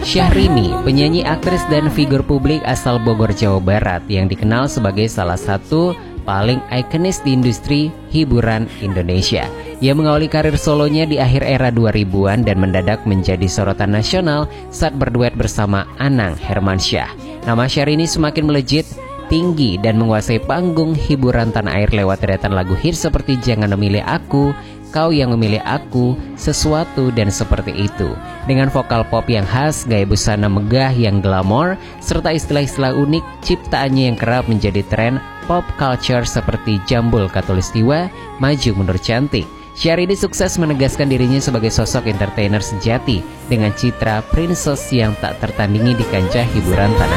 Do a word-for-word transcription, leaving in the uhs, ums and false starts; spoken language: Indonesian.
Syahrini, penyanyi, aktris, dan figur publik asal Bogor, Jawa Barat yang dikenal sebagai salah satu paling ikonis di industri hiburan Indonesia. Ia mengawali karir solonya di akhir era dua ribuan dan mendadak menjadi sorotan nasional saat berduet bersama Anang Hermansyah. Nama Syahrini semakin melejit tinggi dan menguasai panggung hiburan tanah air lewat deretan lagu hits seperti Jangan Memilih Aku, Kau Yang Memilih Aku, Sesuatu, dan Seperti Itu. Dengan vokal pop yang khas, gaya busana megah yang glamor, serta istilah-istilah unik, ciptaannya yang kerap menjadi tren pop culture seperti Jambul Khatulistiwa, Maju Mundur Cantik. Syahrini sukses menegaskan dirinya sebagai sosok entertainer sejati dengan citra princess yang tak tertandingi di kancah hiburan tanah